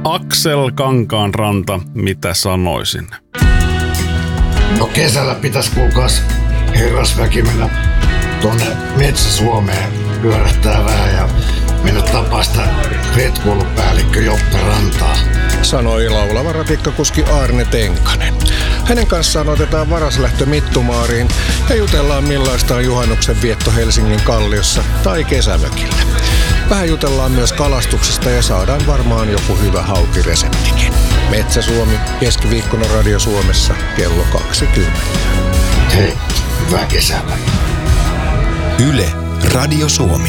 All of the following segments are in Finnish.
Aksel Kankaanranta, mitä sanoisin? No kesällä pitäisi kuulkaas herrasväki mennä tuonne Metsä-Suomeen pyörähtää vähän ja mennä tapaa sitä retkuilupäällikkö Joppe Rantaa. Sanoi laulava ratikkakuski Aarne Tenkanen. Hänen kanssaan otetaan varaslähtö Mittumaariin ja jutellaan millaista on juhannuksen vietto Helsingin Kalliossa tai kesämökillä. Vähän jutellaan myös kalastuksesta ja saadaan varmaan joku hyvä haukireseptikin. Metsä-Suomi, keskiviikkona Radio Suomessa kello 20. Hei, hyvää kesää. Yle, Radio Suomi.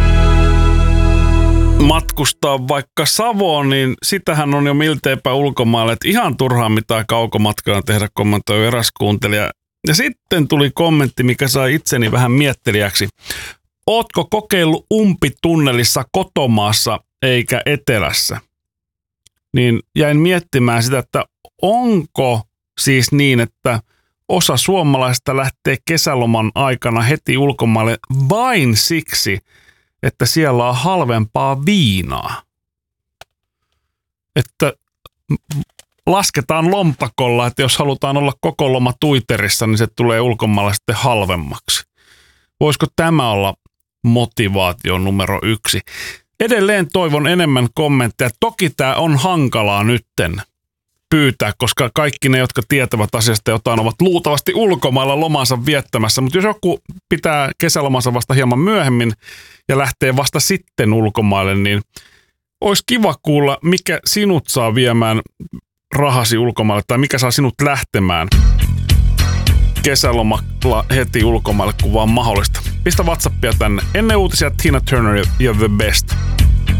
Matkustaa vaikka Savoon, niin sitähän on jo milteipä ulkomaille, että ihan turhaan mitään kaukomatkaa tehdä, kommentoi eräs kuuntelija. Ja sitten tuli kommentti, mikä sai itseni vähän miettelijäksi. Ootko kokeillut umpitunnelissa kotomaassa eikä etelässä? Niin jäin miettimään sitä, että onko siis niin, että osa suomalaisista lähtee kesäloman aikana heti ulkomaille vain siksi, että siellä on halvempaa viinaa. Että lasketaan lompakolla, että jos halutaan olla koko loma Twitterissä, niin se tulee ulkomailla sitten halvemmaksi. Voisiko tämä olla motivaatio numero 1? Edelleen toivon enemmän kommentteja. Toki tämä on hankalaa nytten pyytää, koska kaikki ne, jotka tietävät asiasta jotain, ovat luultavasti ulkomailla lomansa viettämässä. Mutta jos joku pitää kesälomansa vasta hieman myöhemmin ja lähtee vasta sitten ulkomaille, niin olisi kiva kuulla, mikä sinut saa viemään rahasi ulkomaille tai mikä saa sinut lähtemään kesälomalla heti ulkomaille, kun vaan mahdollista. Pistä WhatsAppia tänne. Ennen uutisia Tina Turner ja The Best.